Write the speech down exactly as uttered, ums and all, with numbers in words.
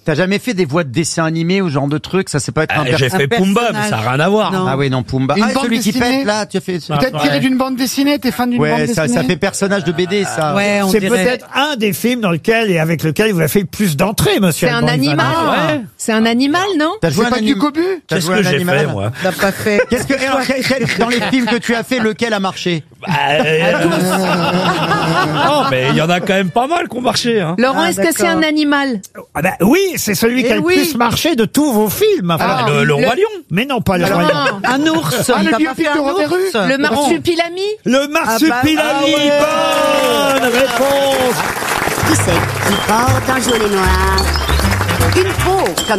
T'as jamais fait des voix de dessins animés ou ce genre de trucs? Ça, c'est pas être Ah, un per- j'ai fait Pumba, mais ça n'a rien à voir. Ah oui, non, Pumba. Une Ah, bande celui qui dessinée pète, là, tu as fait... Peut-être Ouais. tiré d'une bande dessinée, t'es fan d'une bande Ouais, dessinée. ça, ça fait personnage de B D, ça. Ouais, on C'est dirait. peut-être un des films dans lequel et avec lequel il vous a fait le plus d'entrées, monsieur. C'est un Alban animal. Ivanov. Ouais. C'est un animal, non? T'as joué C'est un pas anim- du cobu? T'as Qu'est-ce joué que un j'ai animal fait, moi? T'as pas fait. Qu'est-ce que, alors, quel- quel- dans les films que tu as fait, lequel a marché? Bah, euh, non, mais il y en a quand même pas mal qui ont marché. Hein. Laurent, Ah, est-ce que c'est d'accord. un animal? Ah ben oui, c'est celui Eh qui a le oui. plus marché de tous vos films. Enfin, Ah, le, le Roi Lion. mais non, pas le Alors, Roi Lion. non. Un ours. Ah, le T'as pas biopic fait un de Robert ours Hue. Le marsupilami? Le marsupilami, Ah bah- bonne réponse. Qui c'est qui porte un gilet noir? Une peau comme